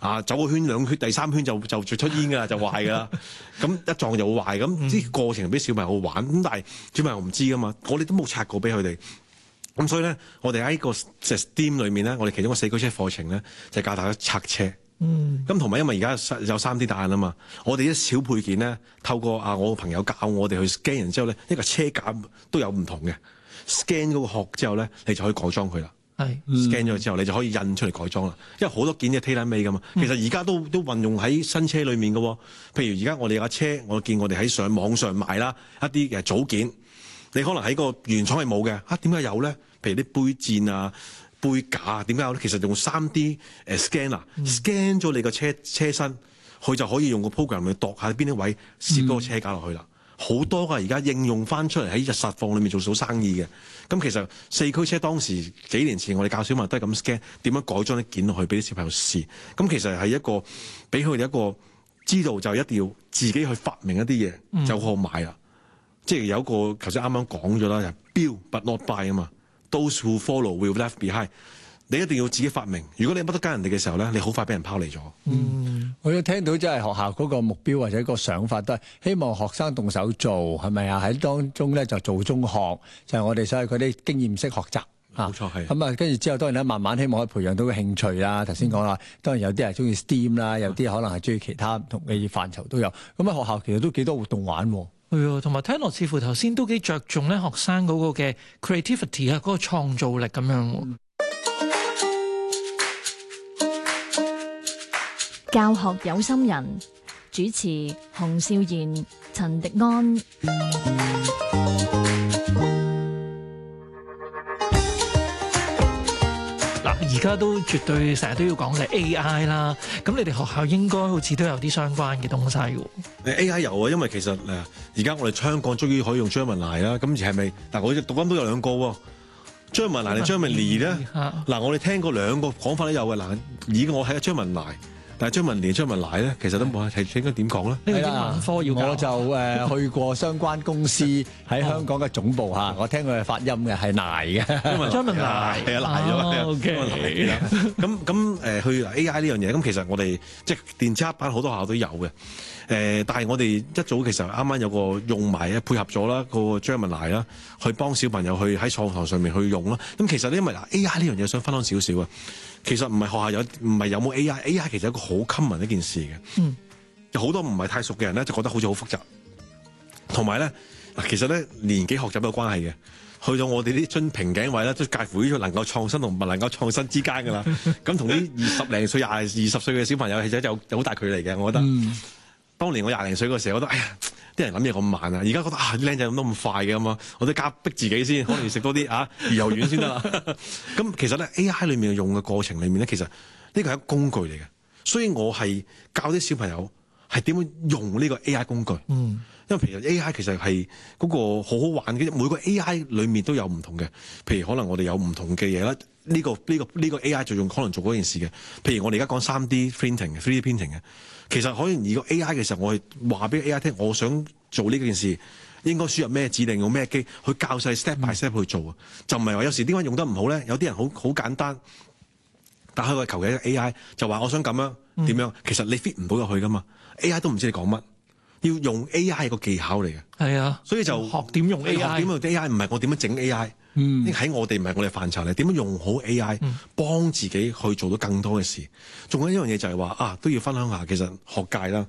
走個圈兩圈第三圈就出煙㗎啦，就壞㗎啦。咁一撞就會壞，咁啲過程俾小朋友玩，咁但係小朋友唔知㗎嘛，我哋都冇拆過俾佢哋。咁所以咧，我哋喺個 STEAM 裏面咧，我哋其中個4驅車課程咧，就教大家拆車。咁同埋因為而家有 3D 打印啊嘛，我哋啲小配件咧，透過我個朋友教我哋去 scan 完之後咧，一個車架都有唔同嘅 scan 嗰個殼之後咧，你就可以改裝佢啦。scan 咗之後，你就可以印出嚟改裝啦。因為好多件嘅 tailor made 噶嘛，其實而家都運用喺新車裏面嘅喎。譬如而家我哋有架車，我見我哋喺網上賣啦一啲嘅組件。你可能喺個原廠係冇嘅，點解有咧？譬如啲杯墊啊、杯架啊，點解有咧？其實用 3D scan 咗你個車身，佢就可以用個 program 去度下邊啲位攝嗰個車架落去啦。好多㗎，而家應用翻出嚟喺日實況裏面做到生意嘅。咁其實4驅車當時幾年前我哋教小朋友都係咁 scan 點樣改裝啲件落去俾啲小朋友試。咁其實係一個俾佢哋一個知道就一定要自己去發明一啲嘢，就好買啦。即係有一個頭先啱啱講咗啦，就係 build but not buy 啊嘛。Those who follow will left behind。你一定要自己發明。如果你乜都跟人哋嘅時候咧，你好快俾人拋離咗。 我都聽到即係學校嗰個目標或者個想法都係希望學生動手做，係咪啊？喺當中咧就做中學，就係我哋所謂嗰啲經驗式學習。 冇錯係。 咁跟住之後當然咧，慢慢希望可以培養到個興趣啦。頭先講啦，當然有啲係中意 STEAM 啦，有啲可能係中意其他唔同嘅範疇都有。咁喺學校其實都幾多活動玩喎。 係啊，同埋聽落似乎頭先都幾着重咧學生嗰個嘅 creativity 啊，嗰個創造力咁樣。 教學有心人，主持洪少賢、陳迪安。 嗱，而家都絕對成日都要講嘅 AI 啦，咁你哋學校應該好似都有啲相關嘅東西喎。 AI 有啊，因為其實而家我哋香港終於可以用 Gemini 啦，咁而係咪？但我讀音都有兩個喎。Gemini 定 Gemini 咧？嗱，我哋聽過兩個講法都有嘅。嗱，而家我睇下 Gemini。但係張文年、張文奶咧，其實都冇係應該點講咧？ 呢個英文科要我就去過相關公司喺香港嘅總部嚇，我聽佢嘅發音嘅係奶嘅， 張文奶係啊奶咗。 OK。 咁去 AI 呢樣嘢，咁其實我哋即係電子黑板好多學校都有嘅。但係我哋一早其實啱啱有個用埋配合咗啦，個張文奶啦，去幫小朋友去喺課堂上面去用啦。咁其實因為AI 呢樣嘢想分享少少啊。其實唔係學校唔係有冇 AI 其實係一個好 common 一件事嘅。有好多唔係太熟嘅人咧，就覺得好似好複雜。同埋咧，其實咧年紀學習都有關係嘅。去到我哋啲瓶頸位咧，都介乎於能夠創新同唔能夠創新之間㗎啦。咁同啲20零歲、20歲嘅小朋友其實有好大距離嘅。我覺得，當年我20零歲嗰時候，我覺得哎呀，啲人諗嘢咁慢啊！而家覺得啲僆仔諗得咁快嘅嘛，我都加逼自己先，可能要食多啲魚油丸先得啦。咁其實咧 AI 裏面用嘅過程裏面咧，其實呢個係一個工具嚟嘅，所以我係教啲小朋友係點樣用呢個 AI 工具。因為譬如 AI 其實係嗰個好好玩嘅，每個 AI 裏面都有唔同嘅。譬如可能我哋有唔同嘅嘢啦，呢個 AI 就用可能做嗰件事嘅。譬如我哋而家講 3D printing 嘅，其實可能如果 AI 嘅時候，我係話俾 AI 聽，我想做呢件事，應該輸入咩指令，用咩機，去教晒 step by step 去做啊。就唔係話有時點解用得唔好咧？有啲人好簡單，打開個求其 AI 就話我想咁樣點樣，其實你 fit 唔到入去噶嘛。AI 都唔知你講乜。要用 AI 係個技巧嚟嘅， 係啊， 所以就學點用 AI， 點用 AI 唔係我點樣整 AI，喺我哋唔係我哋範疇嚟，點樣用好 AI，幫自己去做到更多嘅事。仲有一樣嘢就係話都要分享下，其實學界啦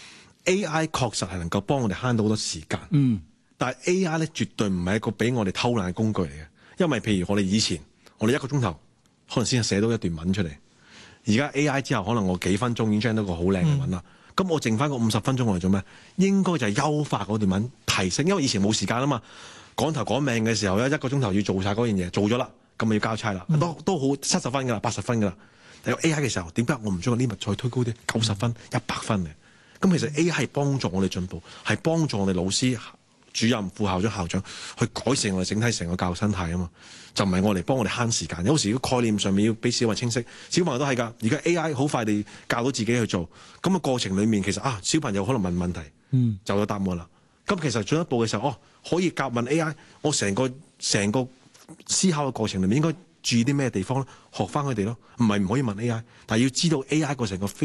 AI 確實係能夠幫我哋慳到好多時間，但係 AI 咧絕對唔係一個俾我哋偷懶嘅工具嚟嘅，因為譬如我哋以前我哋1個鐘頭可能先寫到一段文出嚟，而家 AI 之後可能我幾分鐘已經 generate 到個好靚嘅文啦。咁我剩翻個50分鐘我嚟做咩？應該就係優化嗰段文，提升，因為以前冇時間啊嘛，趕頭趕命嘅時候咧，1個鐘頭要做晒嗰樣嘢，做咗啦，咁咪要交差啦，都好70分噶啦，80分噶啦。但係 AI 嘅時候，點解我唔將個 limit 再推高啲，90分、100分嘅？咁其實 AI 係幫助我哋進步，係幫助我哋老師、主任、副校長、校長去改善我哋整體成個教育生態啊嘛，就唔係我嚟幫我哋慳時間。有時個概念上面要俾小朋友清晰，小朋友都係㗎。而家 AI 好快地教到自己去做，咁嘅過程裡面其實小朋友可能問問題，就有答案啦。咁其實進一步嘅時候，可以問 AI，我成個思考嘅過程裡面應該注意啲咩地方咧？學翻佢哋咯，唔係唔可以問 AI，但係要知道 AI 個成個